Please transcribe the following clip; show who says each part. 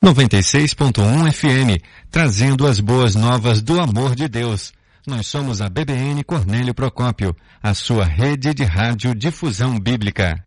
Speaker 1: 96.1 FM, trazendo as boas novas do amor de Deus. Nós somos a BBN Cornélio Procópio, a sua rede de rádio difusão bíblica.